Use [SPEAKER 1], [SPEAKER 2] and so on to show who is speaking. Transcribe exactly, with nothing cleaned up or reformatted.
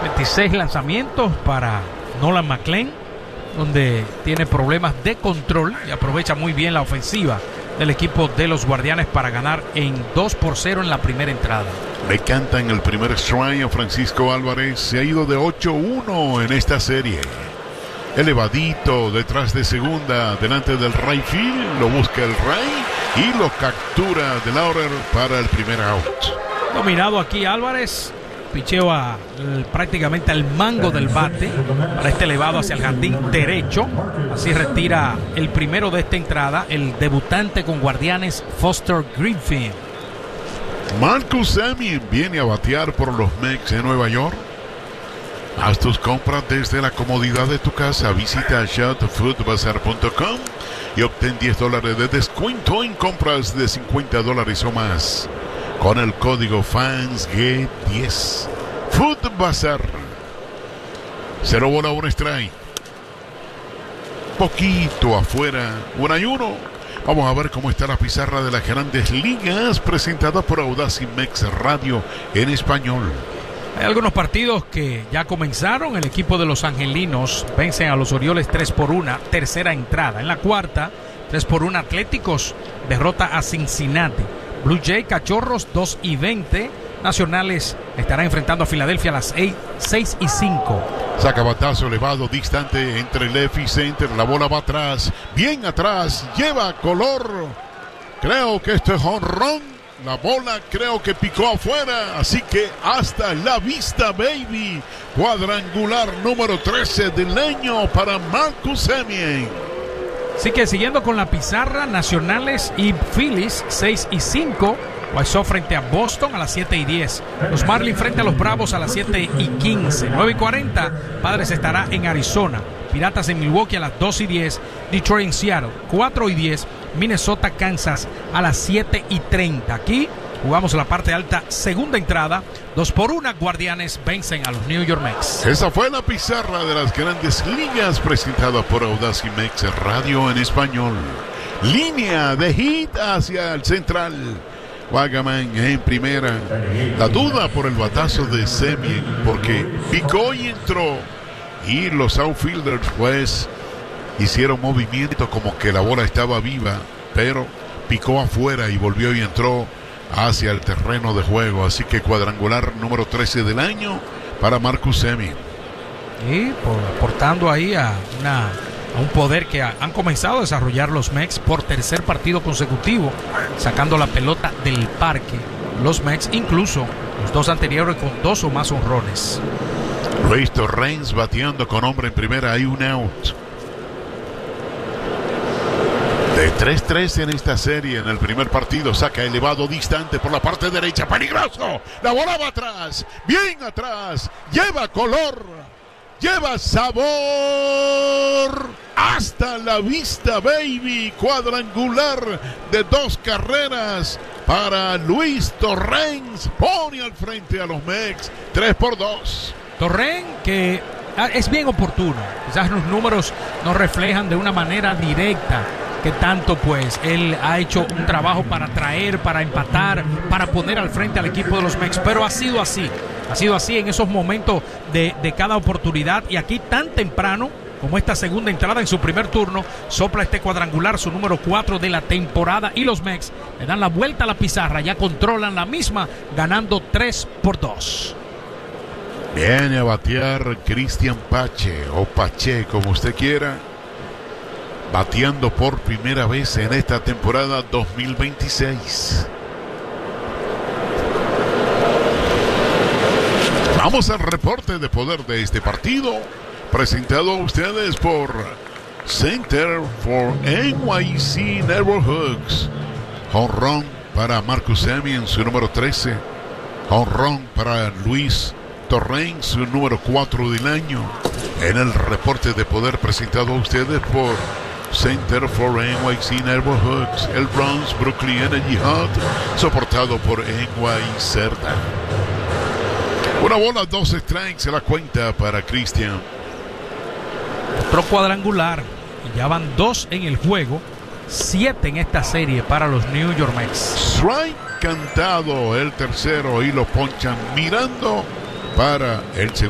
[SPEAKER 1] veintiséis lanzamientos para Nolan McLean, donde tiene problemas de control y aprovecha muy bien la ofensiva del equipo de los Guardianes para ganar en dos por cero en la primera entrada.
[SPEAKER 2] Le canta en el primer strike a Francisco Álvarez. Se ha ido de ocho uno en esta serie. Elevadito detrás de segunda, delante del right field, lo busca el Ray y lo captura de Laurer para el primer out.
[SPEAKER 1] Dominado aquí Álvarez, picheo a, el, prácticamente al mango del bate para este elevado hacia el jardín derecho. Así retira el primero de esta entrada, el debutante con Guardianes, Foster Griffin.
[SPEAKER 2] Marcus Semien viene a batear por los Mets de Nueva York. Haz tus compras desde la comodidad de tu casa. Visita shop food bazaar punto com y obtén diez dólares de descuento en compras de cincuenta dólares o más con el código F A N S G diez. Food Bazaar. Cero bola, un strike. Poquito afuera, uno y uno. Vamos a ver cómo está la pizarra de las Grandes Ligas, presentada por Audacy Mex Radio en español.
[SPEAKER 1] Hay algunos partidos que ya comenzaron. El equipo de los Angelinos vencen a los Orioles tres por uno, tercera entrada. En la cuarta, tres por uno Atléticos derrota a Cincinnati. Blue Jay, Cachorros dos y veinte. Nacionales estará enfrentando a Filadelfia a las seis y cinco.
[SPEAKER 2] Saca batazo elevado, distante entre left y center. La bola va atrás, bien atrás, lleva color. Creo que esto es jonrón. La bola creo que picó afuera, así que hasta la vista, baby. Cuadrangular número trece del año para Marcus Semien.
[SPEAKER 1] Así que siguiendo con la pizarra, Nacionales y Phillies seis y cinco. White Sox frente a Boston a las siete y diez. Los Marlins frente a los Bravos a las siete y quince. nueve y cuarenta. Padres estará en Arizona. Piratas en Milwaukee a las dos y diez. Detroit en Seattle cuatro y diez. Minnesota, Kansas a las siete y treinta. Aquí jugamos la parte alta, segunda entrada. dos por uno, Guardianes vencen a los New York Mets.
[SPEAKER 2] Esa fue la pizarra de las Grandes Ligas, presentada por Audacy Mex Radio en español. Línea de hit hacia el central. Wagaman en primera. La duda por el batazo de Semien, porque picó y entró. Y los outfielders pues hicieron movimiento como que la bola estaba viva, pero picó afuera y volvió y entró hacia el terreno de juego. Así que cuadrangular número trece del año para Marcus Semien.
[SPEAKER 1] Y por, aportando ahí a, una, a un poder que ha, han comenzado a desarrollar los Mets por tercer partido consecutivo, sacando la pelota del parque. Los Mets, incluso los dos anteriores con dos o más honrones.
[SPEAKER 2] Luis Torrens bateando con hombre en primera, hay un out. De tres tres en esta serie, en el primer partido, saca elevado distante por la parte derecha, peligroso, la bola va atrás, bien atrás, lleva color, lleva sabor, hasta la vista, baby. Cuadrangular de dos carreras para Luis Torrens, pone al frente a los Mets, tres por dos.
[SPEAKER 1] Torren, que es bien oportuno, quizás los números no reflejan de una manera directa que tanto pues él ha hecho un trabajo para traer, para empatar, para poner al frente al equipo de los Mets, pero ha sido así, ha sido así en esos momentos de, de cada oportunidad, y aquí tan temprano como esta segunda entrada en su primer turno, sopla este cuadrangular, su número cuatro de la temporada, y los Mets le dan la vuelta a la pizarra, ya controlan la misma, ganando tres por dos.
[SPEAKER 2] Viene a batear Cristian Pache, o Pache, como usted quiera, bateando por primera vez en esta temporada dos mil veintiséis. Vamos al reporte de poder de este partido, presentado a ustedes por Center for N Y C Neighborhoods. Jonrón para Marcus Semien, su número trece. Jonrón para Luis Torrens, su número cuatro del año. En el reporte de poder presentado a ustedes por Center for N Y C Neighborhoods, el Bronx Brooklyn Energy Hub, soportado por N Y Cerda. Una bola, dos strikes, se la cuenta para Cristian.
[SPEAKER 1] Otro cuadrangular, y ya van dos en el juego, siete en esta serie para los New York Mets.
[SPEAKER 2] Strike cantado el tercero y lo ponchan mirando para el segundo.